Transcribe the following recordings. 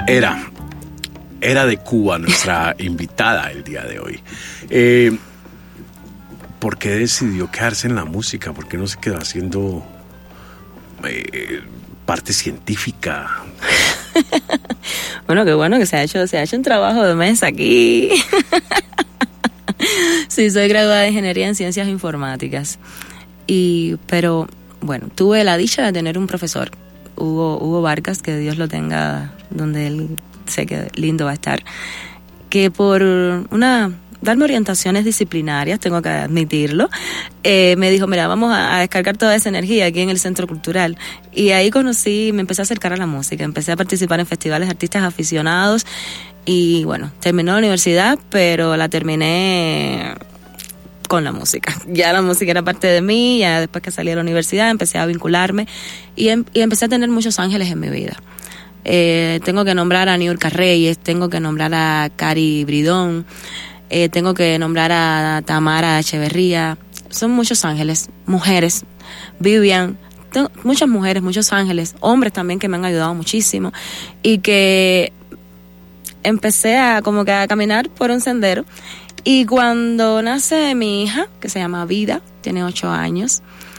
Era de Cuba nuestra invitada el día de hoy. ¿Por qué decidió quedarse en la música? ¿Por qué no se quedó haciendo parte científica? Bueno, qué bueno que se ha hecho un trabajo de mesa aquí. Sí, soy graduada de Ingeniería en Ciencias Informáticas. Pero, bueno, tuve la dicha de tener un profesor, Hugo Vargas, que Dios lo tenga donde él sé que lindo va a estar, que por darme orientaciones disciplinarias, tengo que admitirlo, me dijo, mira, vamos a descargar toda esa energía aquí en el Centro Cultural. Y ahí me empecé a acercar a la música, empecé a participar en festivales de artistas aficionados y bueno, terminé la universidad, pero la terminé con la música. Ya la música era parte de mí, ya después que salí de la universidad empecé a vincularme y empecé a tener muchos ángeles en mi vida. Tengo que nombrar a Niurka Reyes, tengo que nombrar a Cari Bridón, tengo que nombrar a Tamara Echeverría. Son muchos ángeles, mujeres, Vivian, muchas mujeres, muchos ángeles, hombres también que me han ayudado muchísimo y que empecé a caminar por un sendero. Y cuando nace mi hija, que se llama Vida, tiene 8 años,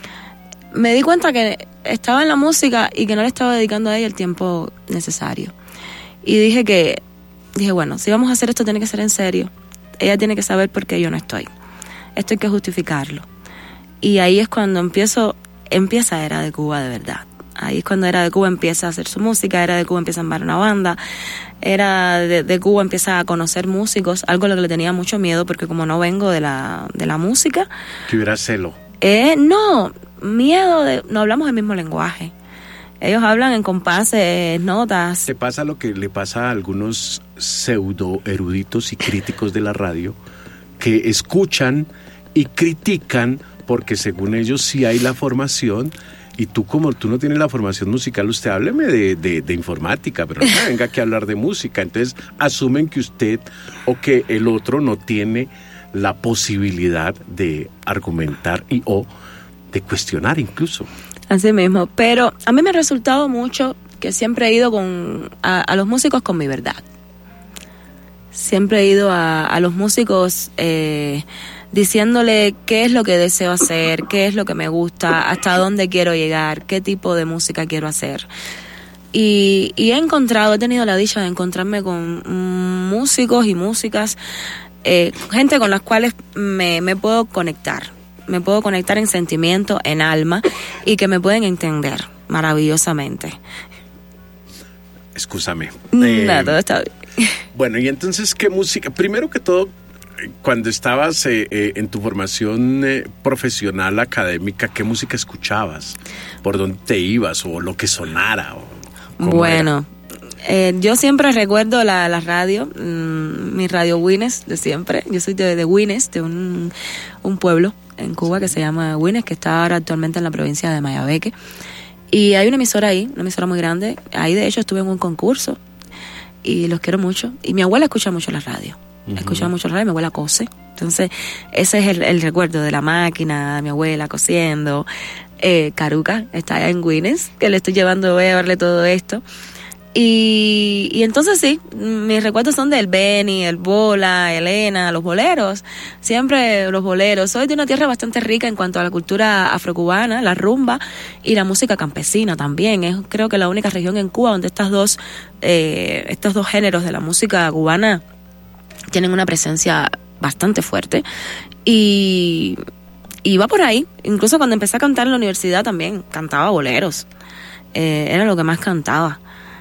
me di cuenta que estaba en la música y que no le estaba dedicando a ella el tiempo necesario. Y dije, bueno, si vamos a hacer esto tiene que ser en serio. Ella tiene que saber por qué yo no estoy. Esto hay que justificarlo. Y ahí es cuando empieza Era de Cuba de verdad. Ahí es cuando Era de Cuba empieza a hacer su música, Era de Cuba empieza a armar una banda, Era de Cuba empieza a conocer músicos, algo a lo que le tenía mucho miedo porque como no vengo de la música... ¿Que hubiera celo? No, miedo no hablamos el mismo lenguaje. Ellos hablan en compases, notas. ¿Te pasa lo que le pasa a algunos pseudo eruditos y críticos de la radio que escuchan y critican porque según ellos sí hay la formación y tú como tú no tienes la formación musical, usted hábleme de informática, pero no me venga aquí a hablar de música? Entonces asumen que usted o que el otro no tiene la posibilidad de argumentar o de cuestionar incluso. Así mismo, pero a mí me ha resultado mucho que siempre he ido a los músicos con mi verdad. Siempre he ido a los músicos diciéndole qué es lo que deseo hacer, qué es lo que me gusta, hasta dónde quiero llegar, qué tipo de música quiero hacer. Y he tenido la dicha de encontrarme con músicos y músicas, gente con las cuales me puedo conectar. Me puedo conectar en sentimiento, en alma, y que me pueden entender maravillosamente. Excúsame. No, todo está bien. Bueno, y entonces, ¿qué música? Primero que todo, cuando estabas en tu formación profesional, académica, ¿qué música escuchabas? ¿Por dónde te ibas? ¿O lo que sonara? Bueno, yo siempre recuerdo la radio, mi radio Wines de siempre. Yo soy de Wines, de un pueblo en Cuba que se llama Wines, que está ahora actualmente en la provincia de Mayabeque. Y hay una emisora ahí, una emisora muy grande. Ahí de hecho estuve en un concurso y los quiero mucho. Y mi abuela escucha mucho la radio. Escucha mucho la radio, mi abuela cose. Entonces ese es el recuerdo de la máquina, de mi abuela cosiendo. Caruca está allá en Wines, que le estoy llevando, voy a llevarle todo esto. Y entonces sí, mis recuerdos son del Beni, el Bola, Elena, los boleros, siempre los boleros. Soy de una tierra bastante rica en cuanto a la cultura afrocubana, la rumba y la música campesina también. Es creo que la única región en Cuba donde estos dos géneros de la música cubana tienen una presencia bastante fuerte. Y va por ahí. Incluso cuando empecé a cantar en la universidad también cantaba boleros. Era lo que más cantaba.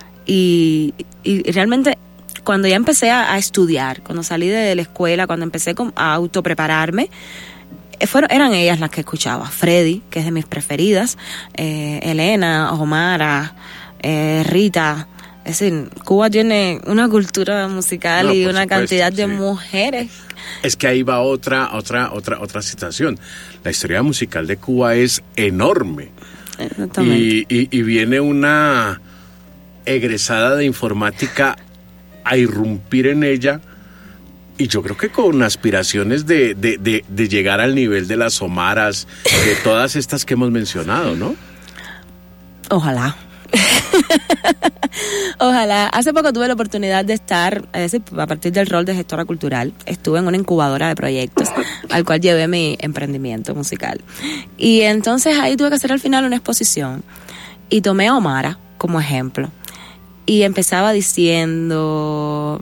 Y realmente cuando ya empecé a estudiar, cuando salí de la escuela, cuando empecé a autoprepararme, eran ellas las que escuchaba. Freddy, que es de mis preferidas, Elena, Omara, Rita. Es decir, Cuba tiene una cultura musical y una cantidad de mujeres. Es que ahí va otra situación. La historia musical de Cuba es enorme. Exactamente. Y viene una egresada de informática a irrumpir en ella, y yo creo que con aspiraciones de llegar al nivel de las Omaras, de todas estas que hemos mencionado, ¿no? Ojalá. Ojalá. Hace poco tuve la oportunidad de estar, a partir del rol de gestora cultural, estuve en una incubadora de proyectos al cual llevé mi emprendimiento musical. Y entonces ahí tuve que hacer al final una exposición y tomé a Omara como ejemplo. Y empezaba diciendo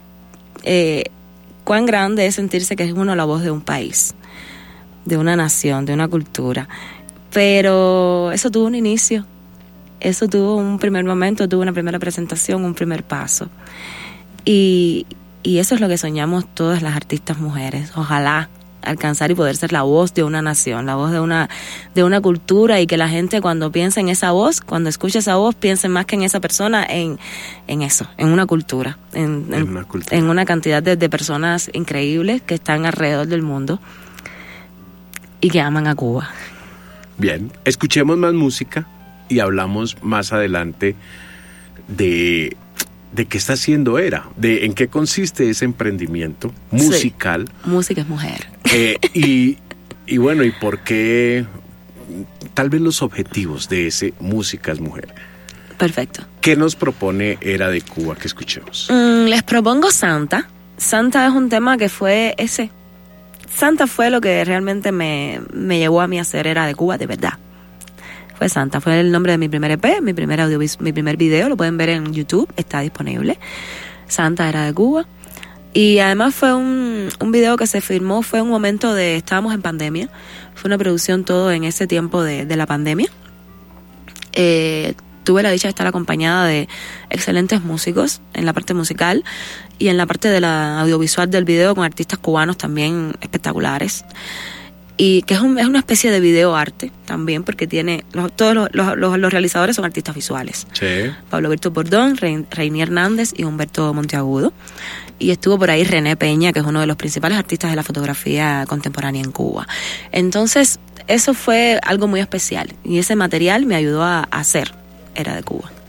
cuán grande es sentirse que es uno la voz de un país, de una nación, de una cultura. Pero eso tuvo un inicio. Eso tuvo un primer momento, tuvo una primera presentación, un primer paso. Y eso es lo que soñamos todas las artistas mujeres. Ojalá alcanzar y poder ser la voz de una nación, la voz de una cultura, y que la gente cuando piense en esa voz, cuando escuche esa voz, piense más que en esa persona, en eso, en una cultura, en una cantidad de personas increíbles que están alrededor del mundo y que aman a Cuba. Bien, escuchemos más música y hablamos más adelante de qué está haciendo Era, de en qué consiste ese emprendimiento musical. Sí, música es mujer. Y bueno, y por qué, tal vez los objetivos de ese Música es Mujer. Perfecto. ¿Qué nos propone Era de Cuba que escuchemos? Les propongo Santa. Santa es un tema que fue Santa fue lo que realmente me llevó a mí a hacer Era de Cuba de verdad. Fue Santa, fue el nombre de mi primer EP, mi primer video, lo pueden ver en YouTube, está disponible. Santa Era de Cuba. Y además fue un video que se filmó, fue un momento estábamos en pandemia, fue una producción todo en ese tiempo de la pandemia. Tuve la dicha de estar acompañada de excelentes músicos en la parte musical y en la parte de la audiovisual del video con artistas cubanos también espectaculares. Y que es una especie de video arte también, porque tiene todos los realizadores son artistas visuales. Sí. Pablo Virtus Bordón, Reini Hernández y Humberto Monteagudo. Y estuvo por ahí René Peña, que es uno de los principales artistas de la fotografía contemporánea en Cuba. Entonces, eso fue algo muy especial. Y ese material me ayudó a hacer Era de Cuba.